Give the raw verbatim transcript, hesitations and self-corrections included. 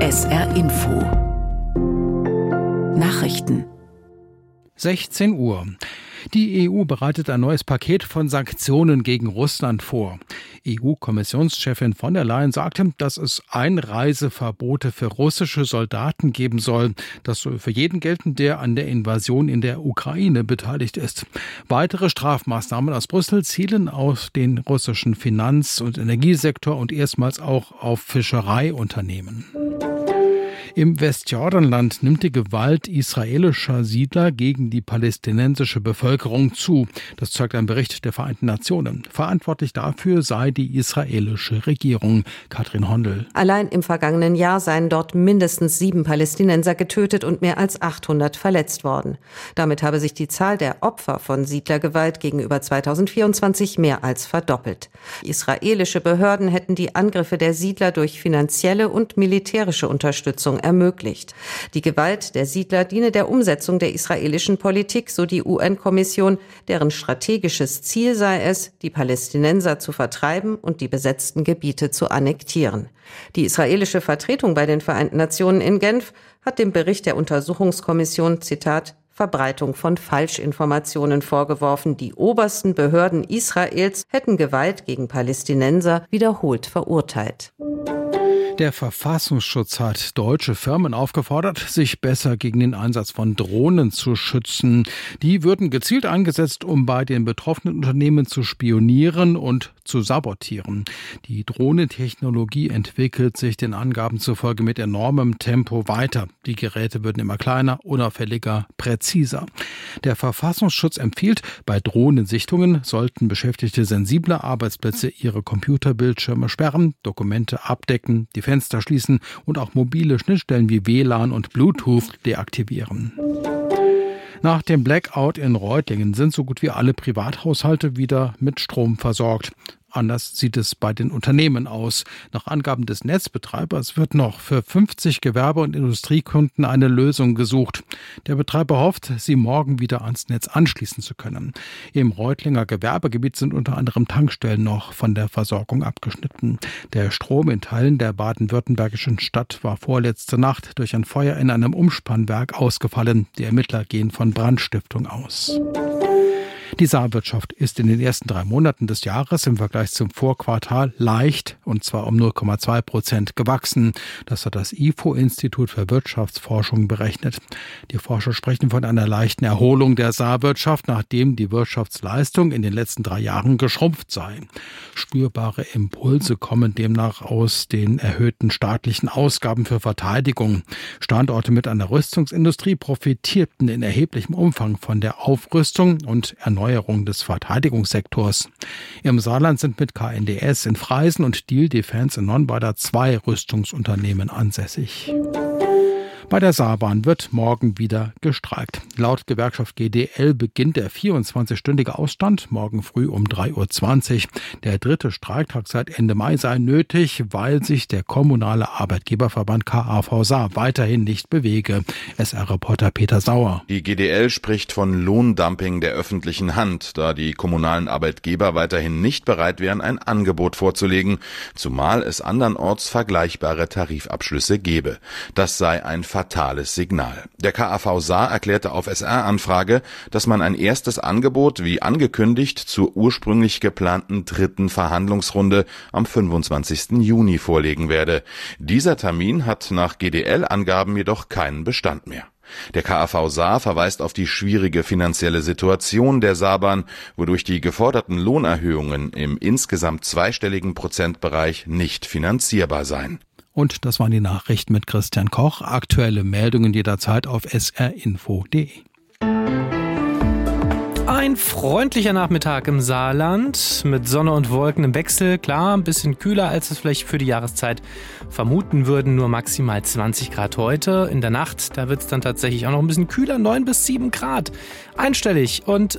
S R Info Nachrichten sechzehn Uhr. Die E U bereitet ein neues Paket von Sanktionen gegen Russland vor. E U-Kommissionschefin von der Leyen sagte, dass es Einreiseverbote für russische Soldaten geben soll. Das soll für jeden gelten, der an der Invasion in der Ukraine beteiligt ist. Weitere Strafmaßnahmen aus Brüssel zielen auf den russischen Finanz- und Energiesektor und erstmals auch auf Fischereiunternehmen. Im Westjordanland nimmt die Gewalt israelischer Siedler gegen die palästinensische Bevölkerung zu. Das zeigt ein Bericht der Vereinten Nationen. Verantwortlich dafür sei die israelische Regierung. Katrin Hondel. Allein im vergangenen Jahr seien dort mindestens sieben Palästinenser getötet und mehr als achthundert verletzt worden. Damit habe sich die Zahl der Opfer von Siedlergewalt gegenüber zweitausendvierundzwanzig mehr als verdoppelt. Israelische Behörden hätten die Angriffe der Siedler durch finanzielle und militärische Unterstützung ermöglicht. Die Gewalt der Siedler diene der Umsetzung der israelischen Politik, so die U N-Kommission, deren strategisches Ziel sei es, die Palästinenser zu vertreiben und die besetzten Gebiete zu annektieren. Die israelische Vertretung bei den Vereinten Nationen in Genf hat dem Bericht der Untersuchungskommission, Zitat, Verbreitung von Falschinformationen vorgeworfen. Die obersten Behörden Israels hätten Gewalt gegen Palästinenser wiederholt verurteilt. Der Verfassungsschutz hat deutsche Firmen aufgefordert, sich besser gegen den Einsatz von Drohnen zu schützen. Die würden gezielt eingesetzt, um bei den betroffenen Unternehmen zu spionieren und zu sabotieren. Die Drohnentechnologie entwickelt sich den Angaben zufolge mit enormem Tempo weiter. Die Geräte würden immer kleiner, unauffälliger, präziser. Der Verfassungsschutz empfiehlt, bei Drohnensichtungen sollten Beschäftigte sensibler Arbeitsplätze ihre Computerbildschirme sperren, Dokumente abdecken, die Fenster schließen und auch mobile Schnittstellen wie W L A N und Bluetooth deaktivieren. Nach dem Blackout in Reutlingen sind so gut wie alle Privathaushalte wieder mit Strom versorgt. Anders sieht es bei den Unternehmen aus. Nach Angaben des Netzbetreibers wird noch für fünfzig Gewerbe- und Industriekunden eine Lösung gesucht. Der Betreiber hofft, sie morgen wieder ans Netz anschließen zu können. Im Reutlinger Gewerbegebiet sind unter anderem Tankstellen noch von der Versorgung abgeschnitten. Der Strom in Teilen der baden-württembergischen Stadt war vorletzte Nacht durch ein Feuer in einem Umspannwerk ausgefallen. Die Ermittler gehen von Brandstiftung aus. Die Saarwirtschaft ist in den ersten drei Monaten des Jahres im Vergleich zum Vorquartal leicht, und zwar um null Komma zwei Prozent gewachsen. Das hat das I F O-Institut für Wirtschaftsforschung berechnet. Die Forscher sprechen von einer leichten Erholung der Saarwirtschaft, nachdem die Wirtschaftsleistung in den letzten drei Jahren geschrumpft sei. Spürbare Impulse kommen demnach aus den erhöhten staatlichen Ausgaben für Verteidigung. Standorte mit einer Rüstungsindustrie profitierten in erheblichem Umfang von der Aufrüstung und Erneuerung des Verteidigungssektors. Im Saarland sind mit K N D S in Freisen und Diehl Defense in Nonnweiler zwei Rüstungsunternehmen ansässig. Bei der Saarbahn wird morgen wieder gestreikt. Laut Gewerkschaft G D L beginnt der vierundzwanzigstündige Ausstand morgen früh um drei Uhr zwanzig. Der dritte Streiktag seit Ende Mai sei nötig, weil sich der kommunale Arbeitgeberverband K A V Saar weiterhin nicht bewege. S R-Reporter Peter Sauer. Die G D L spricht von Lohndumping der öffentlichen Hand, da die kommunalen Arbeitgeber weiterhin nicht bereit wären, ein Angebot vorzulegen, zumal es andernorts vergleichbare Tarifabschlüsse gebe. Das sei ein fatales Signal. Der K A V Saar erklärte auf S R-Anfrage, dass man ein erstes Angebot, wie angekündigt, zur ursprünglich geplanten dritten Verhandlungsrunde am fünfundzwanzigsten Juni vorlegen werde. Dieser Termin hat nach G D L-Angaben jedoch keinen Bestand mehr. Der K A V Saar verweist auf die schwierige finanzielle Situation der Saarbahn, wodurch die geforderten Lohnerhöhungen im insgesamt zweistelligen Prozentbereich nicht finanzierbar seien. Und das waren die Nachrichten mit Christian Koch. Aktuelle Meldungen jederzeit auf s r info punkt d e. Ein freundlicher Nachmittag im Saarland mit Sonne und Wolken im Wechsel. Klar, ein bisschen kühler, als es vielleicht für die Jahreszeit vermuten würden. Nur maximal zwanzig Grad heute. In der Nacht, da wird es dann tatsächlich auch noch ein bisschen kühler, neun bis sieben Grad. Einstellig und